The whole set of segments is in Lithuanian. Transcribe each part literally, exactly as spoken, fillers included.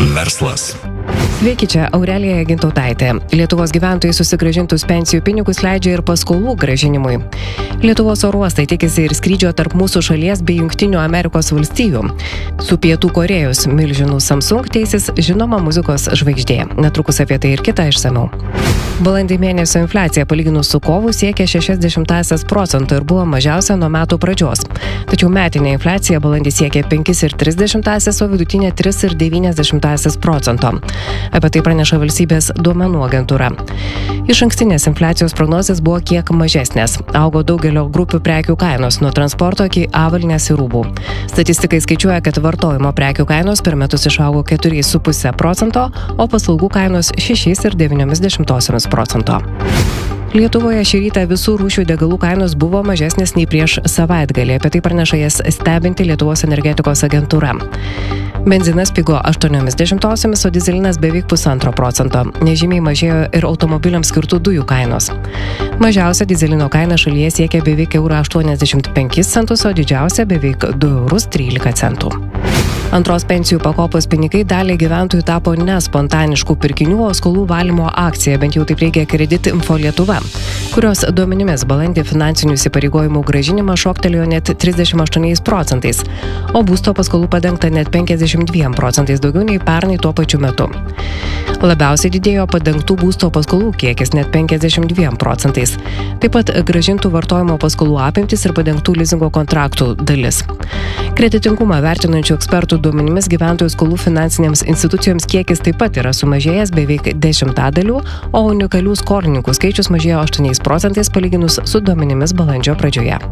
Verslas. Sveiki, čia Aurelija Gintautaitė. Lietuvos gyventojai susigrąžintus pensijų pinigus leidžia ir paskolų grąžinimui. Lietuvos oro uostai tikisi ir skrydžio tarp mūsų šalies bei Jungtinių Amerikos valstijų. Su Pietų Korėjos milžinu Samsung teisis žinoma muzikos žvaigždė. Netrukus apie tai ir kitą išsamiau. Balandį mėnesio infliacija palyginus su kovu siekė šešias dešimtąsias procento ir buvo mažiausia nuo metų pradžios. Tačiau metinė infliacija balandį siekė penkias ir tris dešimtąsias, o vidutinė tris ir devynias dešimtąsias procento. Apie tai praneša valstybės duomenų agentūra. Išankstinės infliacijos prognozės buvo kiek mažesnės. Augo daugelio grupių prekių kainos, nuo transporto iki avalynės ir rūbų. Statistikai skaičiuoja, kad vartojimo prekių kainos per metus išaugo keturiais su puse procento, o paslaugų kainos šešiais ir devyniomis dešimtosiomis procento. Lietuvoje šį rytą visų rūšių degalų kainos buvo mažesnės nei prieš savaitgalį. Apie tai praneša jas stebinti Lietuvos energetikos agentūra. Benzinas pigo aštuoniomis dešimtosiomis, o dyzelinas beveik pusantro procento. Nežymiai mažėjo ir automobiliams skirtų dujų kainos. Mažiausia dyzelino kaina šalyje siekia beveik eurą aštuoniasdešimt penkis centus, o didžiausia beveik du eurus trylika centų. Antros pensijų pakopos pinigai daliai gyventojų tapo ne spontaniškų pirkinių, o skolų valymo akcija, bent jau taip reikia Kredit Info Lietuva, kurios duomenimis balandį finansinių įsipareigojimų grąžinimas šoktelėjo net trisdešimt aštuoniais procentais, o būsto paskolų padengta net penkiasdešimt dviem procentais daugiau nei pernai tuo pačiu metu. Labiausiai didėjo padengtų būsto paskolų kiekis net penkiasdešimt dviem procentais. Taip pat grąžintų vartojimo paskolų apimtis ir padengtų lizingo kontraktų dalis. Kreditingumą vertinančių ekspertų duomenimis gyventojų skolų finansinėms institucijoms kiekis taip pat yra sumažėjęs beveik dešimtadaliu, o unikalių skolininkų skaičius mažėjo aštuoniais procentais palyginus su duomenimis balandžio pradžioje.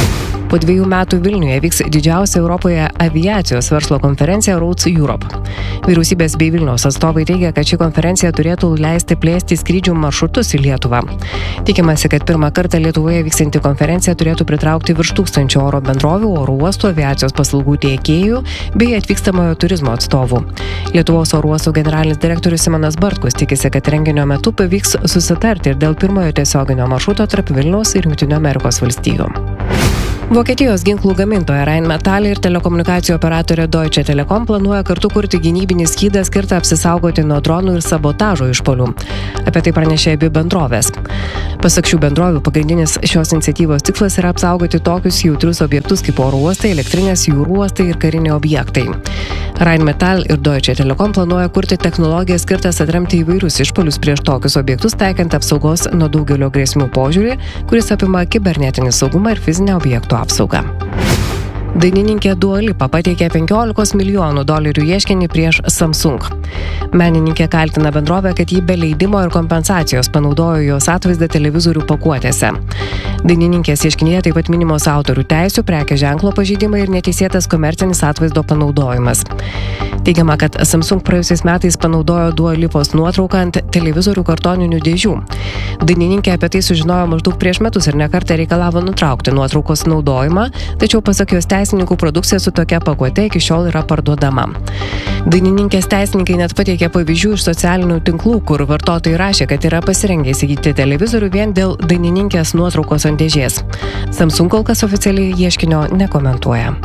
Po dviejų metų Vilniuje vyks didžiausia Europoje aviacijos verslo konferencija Roads Europe. Vyriausybės bei Vilniaus atstovai teigia, kad ši konferencija turėtų leisti plėsti skrydžių maršrutus į Lietuvą. Tikimasi, kad pirmą kartą Lietuvoje vykstanti konferencija turėtų pritraukti virš tūkstančio oro bendrovių, oro uostų, aviacijos paslaugų tiekėjų bei atvykstamojo turizmo atstovų. Lietuvos oro uostų generalinis direktorius Simonas Bartkus tikisi, kad renginio metu pavyks susitarti ir dėl pirmojo tiesioginio maršruto tarp Vilniaus ir Jungtinių Amerikos valstijų. Vokietijos ginklų gamintoja Rheinmetall ir telekomunikacijų operatorė Deutsche Telekom planuoja kartu kurti gynybinį skydą skirtą apsisaugoti nuo dronų ir sabotažo išpuolių. Apie tai pranešė abi bendrovės. Pasak šių bendrovių, pagrindinis šios iniciatyvos tikslas yra apsaugoti tokius jautrius objektus kaip oro uostai, elektrinės, jūrų uostai ir kariniai objektai. Rheinmetall ir Deutsche Telekom planuoja kurti technologijas skirtas atremti įvairius išpuolius prieš tokius objektus, taikant apsaugos nuo daugelio grėsmių požiūrį, kuris apima kibernetinį saugumą ir fizinę objektų apsaugą. Dainininkė Dua Lipa pateikė penkiolikos milijonų dolerių ieškinį prieš Samsung. Menininkė kaltina bendrovę, kad ji be leidimo ir kompensacijos panaudojo jos atvaizdą televizorių pakuotėse. Dainininkės ieškinyje taip pat minimos autorių teisių, prekės ženklo pažeidimai ir neteisėtas komercinis atvaizdo panaudojimas. Teigiama, kad Samsung praėjusiais metais panaudojo Dua Lipos nuotrauką ant televizorių kartoninių dėžių. Dainininkė apie tai sužinojo maždaug prieš metus ir nekartą reikalavo nutraukti nuotraukos naudojimą, tačiau pasak jos teisininkų produkcija su tokia pakuote iki šiol yra parduodama. Dainininkės teisininkai net pateikė pavyzdžių iš socialinių tinklų, kur vartotojai rašė, kad yra pasirengę įsigyti televizorių vien dėl dainininkės nuotraukos ant dėžės. Samsung kol kas oficialiai ieškinio nekomentuoja.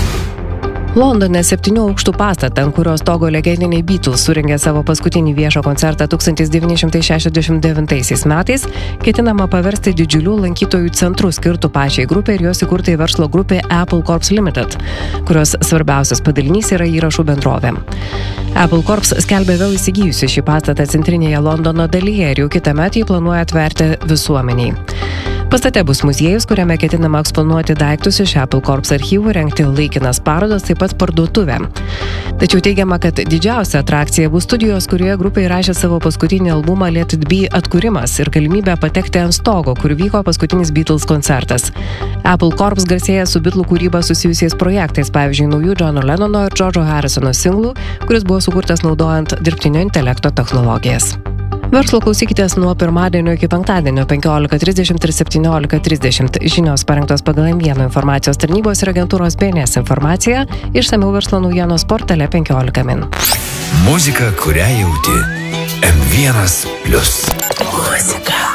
Londone septynių aukštų pastatą, ant kurio stogo legendiniai Beatles surengė savo paskutinį viešą koncertą tūkstantis devyni šimtai šešiasdešimt devintaisiais metais, ketinama paversti didžiulių lankytojų centrų skirtų pačiai grupė ir jos įkurtai verslo grupė Apple Corps Limited, kurios svarbiausias padalinys yra įrašų bendrovė. Apple Corps skelbė vėl įsigijusi šį pastatą centrinėje Londono dalyje ir jau kitąmet jį planuoja atverti visuomeniai. Pastate bus muziejus, kuriame ketinama eksponuoti daiktus iš Apple Corps archyvų, rengti laikinas parodas, taip pat parduotuvę. Tačiau teigiama, kad didžiausia atrakcija bus studijos, kurioje grupė įrašė savo paskutinį albumą Let It Be atkūrimas ir galimybę patekti ant stogo, kur vyko paskutinis Beatles koncertas. Apple Corps garsėja su Beatlų kūryba susijusiais projektais, pavyzdžiui, naujų Johno Lennono ir George'o Harrisono singlų, kuris buvo sukurtas naudojant dirbtinio intelekto technologijas. Verslo klausykitės nuo pirmadienio iki penktadienio penkiolika trisdešimt ir septyniolika trisdešimt. Žinios parengtos pagal M vieno informacijos tarnybos ir agentūros B N S informaciją. Išsamiau verslo naujienos portale penkiolika min. Muzika, kurią jauti. M vienas plius. Muzika.